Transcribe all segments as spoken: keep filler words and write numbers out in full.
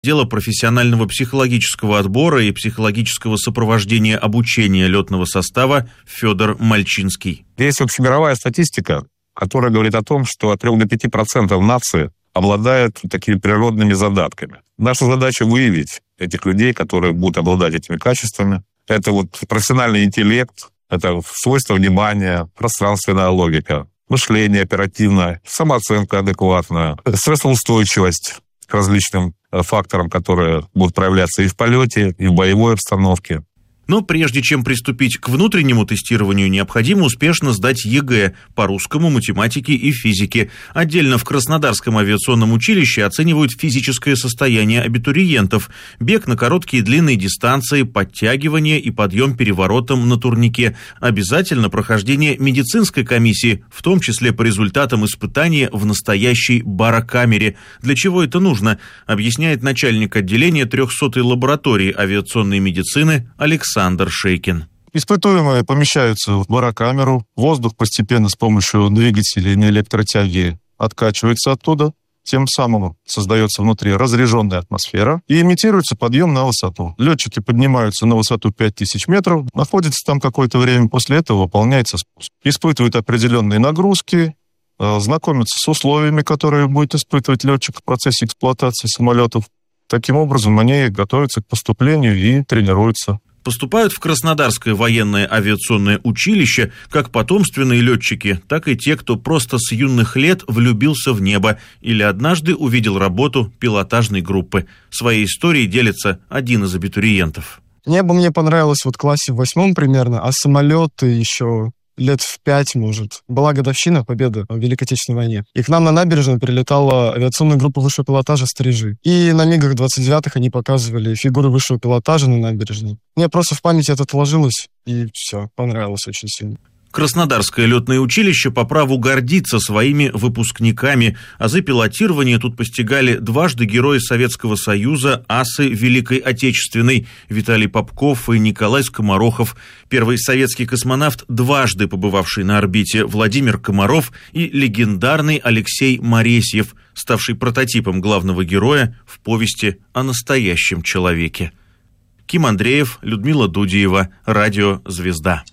Дело профессионального психологического отбора и психологического сопровождения обучения летного состава Федор Мальчинский. Есть общемировая статистика, которая говорит о том, что от трёх до пяти процентов нации обладают такими природными задатками. Наша задача выявить этих людей, которые будут обладать этими качествами. Это вот профессиональный интеллект, это свойство внимания, пространственная логика, мышление оперативное, самооценка адекватная, стрессоустойчивость к различным факторам, которые будут проявляться и в полете, и в боевой обстановке. Но прежде чем приступить к внутреннему тестированию, необходимо успешно сдать ЕГЭ по русскому, математике и физике. Отдельно в Краснодарском авиационном училище оценивают физическое состояние абитуриентов, бег на короткие и длинные дистанции, подтягивание и подъем переворотом на турнике. Обязательно прохождение медицинской комиссии, в том числе по результатам испытания в настоящей барокамере. Для чего это нужно, объясняет начальник отделения трехсотой лаборатории авиационной медицины Александр Александр Шейкин. Испытуемые помещаются в барокамеру, воздух постепенно с помощью двигателей на электротяге откачивается оттуда, тем самым создается внутри разряженная атмосфера и имитируется подъем на высоту. Летчики поднимаются на высоту пять тысяч метров, находятся там какое-то время, после этого выполняется спуск. Испытывают определенные нагрузки, знакомятся с условиями, которые будет испытывать летчик в процессе эксплуатации самолетов. Таким образом, они готовятся к поступлению и тренируются. Поступают в Краснодарское военное авиационное училище как потомственные летчики, так и те, кто просто с юных лет влюбился в небо или однажды увидел работу пилотажной группы. Своей историей делится один из абитуриентов. Небо мне понравилось вот в классе в восьмом примерно, а самолеты еще лет в пять, может. Была годовщина победы в Великой Отечественной войне. И к нам на набережную прилетала авиационная группа высшего пилотажа «Стрижи». И на мигах двадцать девятых они показывали фигуры высшего пилотажа на набережной. Мне просто в память это отложилось, и все, понравилось очень сильно. Краснодарское летное училище по праву гордится своими выпускниками. Азы пилотирования тут постигали дважды герои Советского Союза, асы Великой Отечественной Виталий Попков и Николай Скоморохов, первый советский космонавт, дважды побывавший на орбите Владимир Комаров и легендарный Алексей Моресьев, ставший прототипом главного героя в повести о настоящем человеке. Ким Андреев, Людмила Дудиева, Радио «Звезда».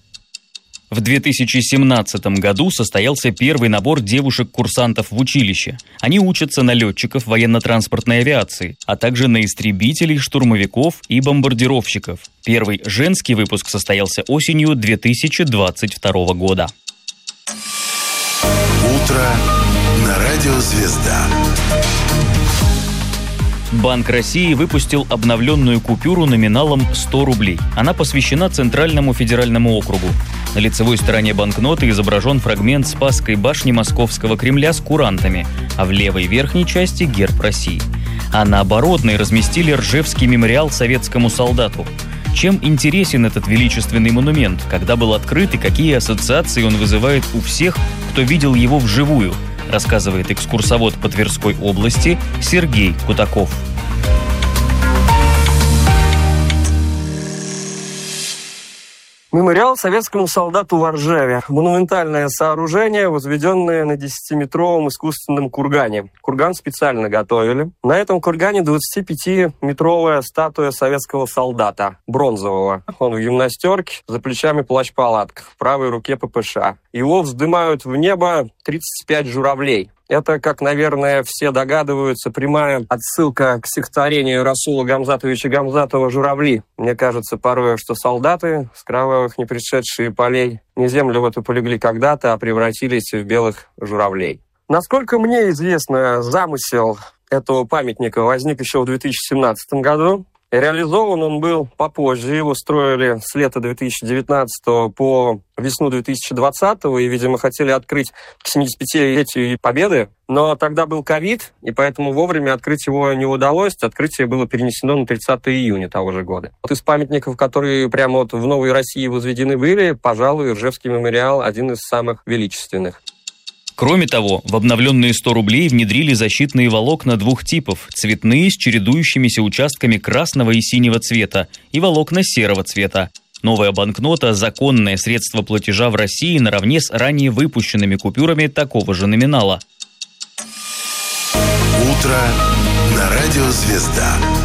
В две тысячи семнадцатом году состоялся первый набор девушек-курсантов в училище. Они учатся на летчиков военно-транспортной авиации, а также на истребителей, штурмовиков и бомбардировщиков. Первый женский выпуск состоялся осенью две тысячи двадцать второго года. Утро на Радио «Звезда». Банк России выпустил обновленную купюру номиналом сто рублей. Она посвящена Центральному федеральному округу. На лицевой стороне банкноты изображен фрагмент Спасской башни Московского Кремля с курантами, а в левой верхней части герб России. А на оборотной разместили Ржевский мемориал советскому солдату. Чем интересен этот величественный монумент, когда был открыт и какие ассоциации он вызывает у всех, кто видел его вживую, рассказывает экскурсовод по Тверской области Сергей Кутаков. Мемориал советскому солдату в Ржеве. Монументальное сооружение, возведенное на десятиметровом искусственном кургане. Курган специально готовили. На этом кургане двадцатипятиметровая статуя советского солдата, бронзового. Он в гимнастерке, за плечами плащ-палатка, в правой руке ППШ. Его вздымают в небо тридцать пять журавлей. Это, как, наверное, все догадываются, прямая отсылка к стихотворению Расула Гамзатовича Гамзатова «Журавли». Мне кажется порой, что солдаты с кровавых не пришедшие полей не землю в эту полегли когда-то, а превратились в белых журавлей. Насколько мне известно, замысел этого памятника возник еще в две тысячи семнадцатом году. Реализован он был попозже, его строили с лета две тысячи девятнадцатого по весну две тысячи двадцатого, и, видимо, хотели открыть к семидесятипятилетию Победы, но тогда был ковид, и поэтому вовремя открыть его не удалось, открытие было перенесено на тридцатое июня того же года. Вот из памятников, которые прямо вот в Новой России возведены были, пожалуй, Ржевский мемориал один из самых величественных. Кроме того, в обновленные сто рублей внедрили защитные волокна двух типов – цветные с чередующимися участками красного и синего цвета и волокна серого цвета. Новая банкнота – законное средство платежа в России наравне с ранее выпущенными купюрами такого же номинала. Утро на Радио «Звезда».